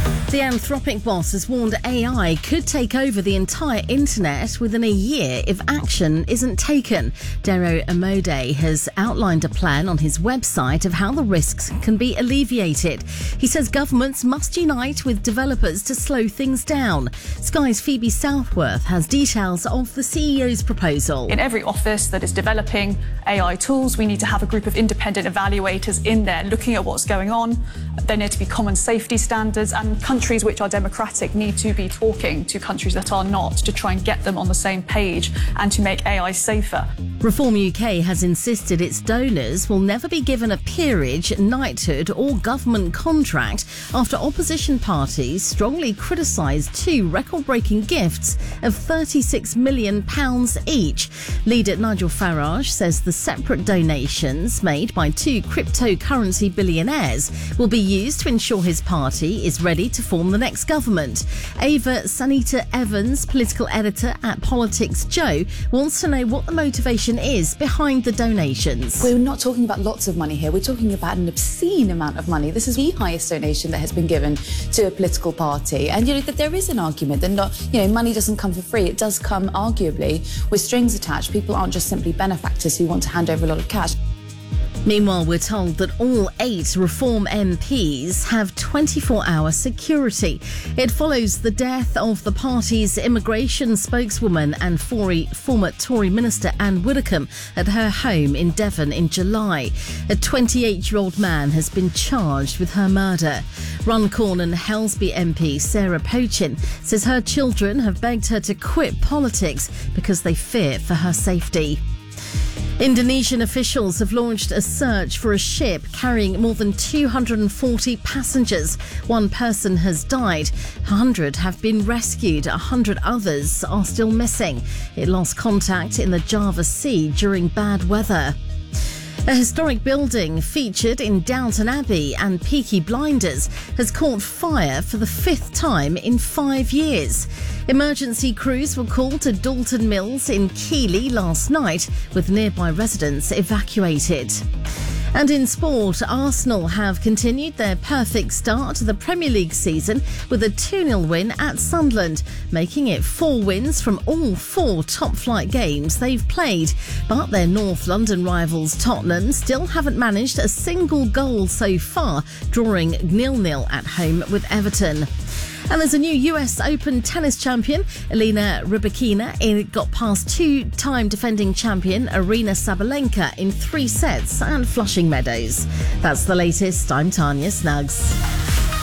The Anthropic boss has warned AI could take over the entire internet within a year if action isn't taken. Dero Amode has outlined a plan on his website of how the risks can be alleviated. He says governments must unite with developers to slow things down. Sky's Phoebe Southworth has details of the CEO's proposal. In every office that is developing AI tools, we need to have a group of independent evaluators in there looking at what's going on. There need to be common safety standards, and countries which are democratic need to be talking to countries that are not to try and get them on the same page and to make AI safer. Reform UK has insisted its donors will never be given a peerage, knighthood or government contract after opposition parties strongly criticised two record-breaking gifts of £36 million each. Leader Nigel Farage says the separate donations made by two cryptocurrency billionaires will be used to ensure his party is ready to form the next government. Ava Sanita Evans, political editor at Politics Joe, wants to know what the motivation is behind the donations. We're not talking about lots of money here. We're talking about an obscene amount of money. This is the highest donation that has been given to a political party. And that there is an argument that money doesn't come for free. It does come arguably with strings attached. People aren't just simply benefactors who want to hand over a lot of cash. Meanwhile, we're told that all 8 Reform MPs have 24-hour security. It follows the death of the party's immigration spokeswoman and former Tory minister Anne Widdecombe at her home in Devon in July. A 28-year-old man has been charged with her murder. Runcorn and Helsby MP Sarah Pochin says her children have begged her to quit politics because they fear for her safety. Indonesian officials have launched a search for a ship carrying more than 240 passengers. One person has died. 100 have been rescued. 100 others are still missing. It lost contact in the Java Sea during bad weather. A historic building featured in Downton Abbey and Peaky Blinders has caught fire for the 5th time in 5 years. Emergency crews were called to Dalton Mills in Keighley last night, with nearby residents evacuated. And in sport, Arsenal have continued their perfect start to the Premier League season with a 2-0 win at Sunderland, making it 4 wins from all 4 top-flight games they've played. But their North London rivals Tottenham still haven't managed a single goal so far, drawing 0-0 at home with Everton. And there's a new US Open tennis champion. Elena Rybakina got past 2-time defending champion Aryna Sabalenka in 3 sets at Flushing Meadows. That's the latest. I'm Tanya Snuggs.